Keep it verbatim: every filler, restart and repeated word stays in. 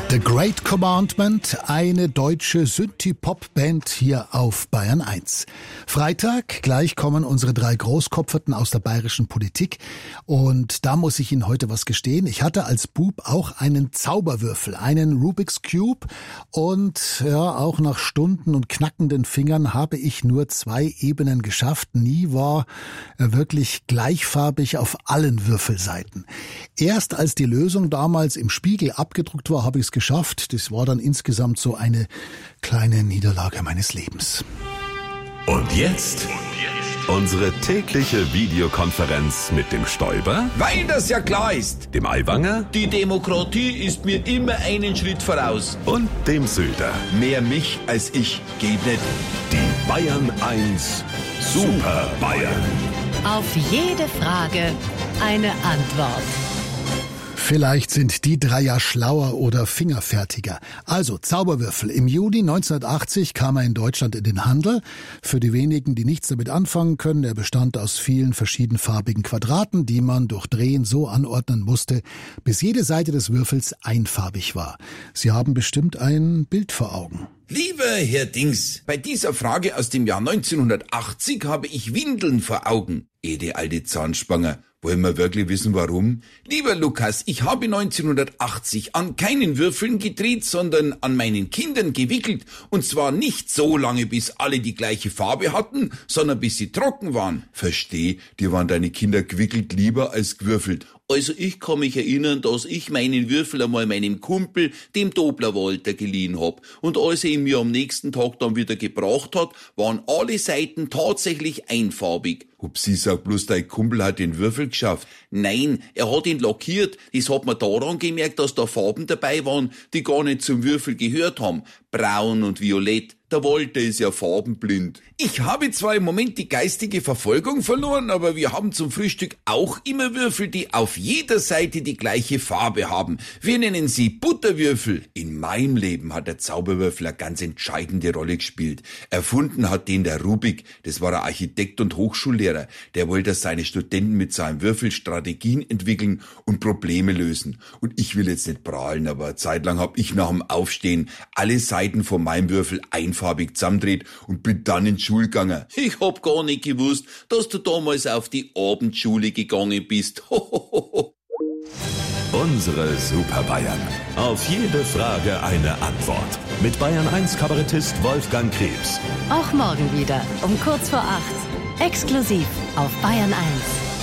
The Great Commandment, eine deutsche Synthie-Pop-Band hier auf Bayern eins. Freitag, gleich kommen unsere drei Großkopferten aus der bayerischen Politik. Und da muss ich Ihnen heute was gestehen. Ich hatte als Bub auch einen Zauberwürfel, einen Rubik's Cube. Und ja, auch nach Stunden und knackenden Fingern habe ich nur zwei Ebenen geschafft. Nie war er wirklich gleichfarbig auf allen Würfelseiten. Erst als die Lösung damals im Spiegel abgedruckt war, habe ich es geschafft. Das war dann insgesamt so eine kleine Niederlage meines Lebens. Und jetzt unsere tägliche Videokonferenz mit dem Stoiber, weil das ja klar ist. dem Aiwanger Die Demokratie ist mir immer einen Schritt voraus. und dem Söder. Mehr mich als ich geht nicht. Die Bayern eins Super Bayern. Auf jede Frage eine Antwort. Vielleicht sind die drei ja schlauer oder fingerfertiger. Also Zauberwürfel. Im Juni neunzehnhundertachtzig kam er in Deutschland in den Handel. Für die wenigen, die nichts damit anfangen können, er bestand aus vielen verschiedenfarbigen Quadraten, die man durch Drehen so anordnen musste, bis jede Seite des Würfels einfarbig war. Sie haben bestimmt ein Bild vor Augen. Lieber Herr Dings, bei dieser Frage aus dem Jahr neunzehnhundertachtzig habe ich Windeln vor Augen. Ede alte Zahnspanger. Wollen wir wirklich wissen, warum? Lieber Lukas, ich habe neunzehnhundertachtzig an keinen Würfeln gedreht, sondern an meinen Kindern gewickelt. Und zwar nicht so lange, bis alle die gleiche Farbe hatten, sondern bis sie trocken waren. Versteh, dir waren deine Kinder gewickelt lieber als gewürfelt. Also ich kann mich erinnern, dass ich meinen Würfel einmal meinem Kumpel, dem Dobler Walter, geliehen hab. Und als er ihn mir am nächsten Tag dann wieder gebracht hat, waren alle Seiten tatsächlich einfarbig. Hupsi, sag bloß, dein Kumpel hat den Würfel geschafft. Nein, er hat ihn lackiert. Das hat man daran gemerkt, dass da Farben dabei waren, die gar nicht zum Würfel gehört haben. Braun und Violett. Der Walter ist ja farbenblind. Ich habe zwar im Moment die geistige Verfolgung verloren, aber wir haben zum Frühstück auch immer Würfel, die auf jeder Seite die gleiche Farbe haben. Wir nennen sie Butterwürfel. In meinem Leben hat der Zauberwürfel eine ganz entscheidende Rolle gespielt. Erfunden hat den der Rubik. Das war ein Architekt und Hochschullehrer. Der wollte, dass seine Studenten mit seinem Würfel Strategien entwickeln und Probleme lösen. Und ich will jetzt nicht prahlen, aber eine Zeit lang habe ich nach dem Aufstehen alle Seiten von meinem Würfel einfarbig zusammendreht und bin dann in die Schule gegangen. Ich hab gar nicht gewusst, dass du damals auf die Abendschule gegangen bist. Unsere Super Bayern. Auf jede Frage eine Antwort. Mit Bayern eins Kabarettist Wolfgang Krebs. Auch morgen wieder um kurz vor acht. Exklusiv auf Bayern eins.